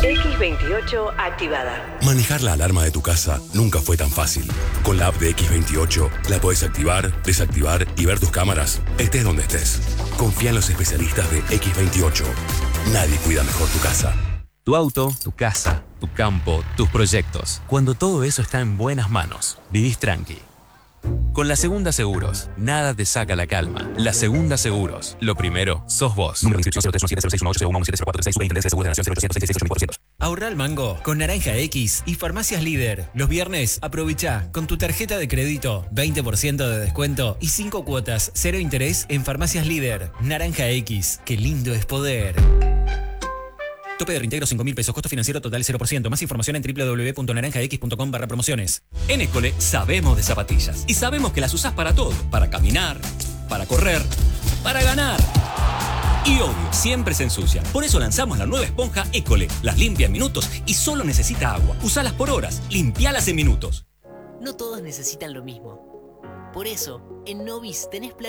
X28 activada. Manejar la alarma de tu casa nunca fue tan fácil. Con la app de X28 la podés activar, desactivar y ver tus cámaras, estés donde estés. Confía en los especialistas de X28. Nadie cuida mejor tu casa. Tu auto, tu casa, tu campo, tus proyectos. Cuando todo eso está en buenas manos, vivís tranqui. Con La Segunda Seguros, nada te saca la calma. La Segunda Seguros, lo primero, sos vos. Número de inscripción 031706170436 Ahorra al mango con Naranja X y Farmacias Líder. Los viernes aprovecha con tu tarjeta de crédito 20% de descuento y 5 cuotas, 0 interés en Farmacias Líder. Naranja X, qué lindo es poder. Tope de reintegro 5.000 pesos, costo financiero total 0%. Más información en www.naranjax.com/promociones. En École sabemos de zapatillas y sabemos que las usás para todo. Para caminar, para correr, para ganar. Y obvio, siempre se ensucia. Por eso lanzamos la nueva esponja École. Las limpia en minutos y solo necesita agua. Usalas por horas, limpialas en minutos. No todos necesitan lo mismo. Por eso, en Novis tenés